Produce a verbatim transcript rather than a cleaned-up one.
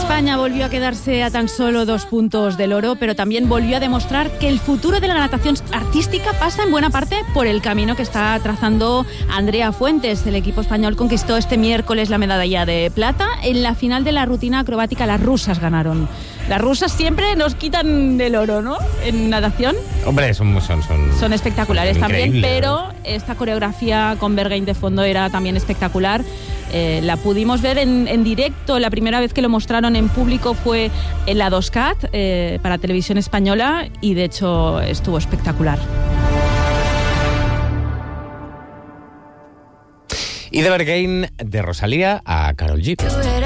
España volvió a quedarse a tan solo dos puntos del oro, pero también volvió a demostrar que el futuro de la natación artística pasa en buena parte por el camino que está trazando Andrea Fuentes. El equipo español conquistó este miércoles la medalla de plata. En la final de la rutina acrobática las rusas ganaron. Las rusas siempre nos quitan el oro, ¿no? En natación. Hombre, son, son, son, son espectaculares son también, pero ¿no? Esta coreografía con Berghain de fondo era también espectacular. Eh, la pudimos ver en, en directo. La primera vez que lo mostraron en público fue en la dos cat eh, para Televisión Española y de hecho estuvo espectacular. Y de Berghain de Rosalía a Karol G.